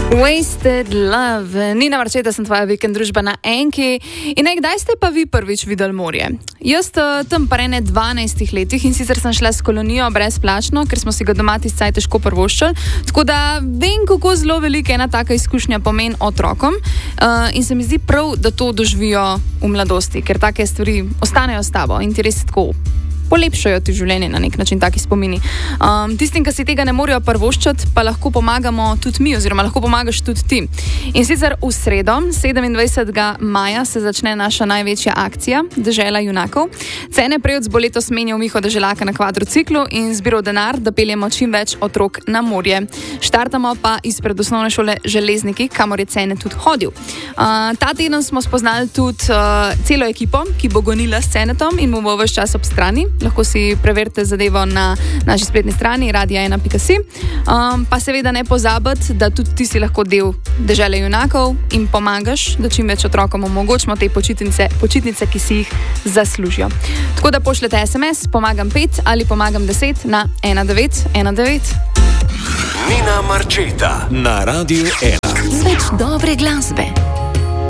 Wasted Love. Nina Marčeta, sem tvoja vikend družba na Enki. In kdaj ste pa vi prvič videli morje? Jaz tam pa ne 12 letih in sicer sem šla s kolonijo brezplačno, ker smo si ga doma tiscaj težko prvoščali. Tako da vem, kako zelo velika ena taka izkušnja pomeni otrokom. In se mi zdi prav, da to doživijo v mladosti, ker take stvari ostanejo s tabo in ti res tako polepšajo ti življenje na nek način, taki spomini. Tistim, ki si tega ne morejo prvoščati, pa lahko pomagamo tudi mi, oziroma lahko pomagaš tudi ti. In sicer v sredo, 27. maja, se začne naša največja akcija Dežela junakov. Cene prejec bo letos menjal Miho Deželaka na kvadrociklu in zbiral denar, da peljemo čim več otrok na morje. Štartamo pa izpred osnovne šole Železniki, kamor je Cene tudi hodil. Ta teden smo spoznali tudi celo ekipo, ki bo gonila s Cenetom in mu bo ves čas ob strani. Lahko si preverite zadevo na naši spletni strani radio1.si. Pa seveda ne pozabiti, da tudi ti si lahko del Dežele junakov in pomagaš, da čim več otrokom omogočimo te počitnice, ki si jih zaslužijo. Tako da pošljete SMS, pomagam 5 ali pomagam 10 na 1919. Nina Marčeta na Radio 1. Več dobre glasbe.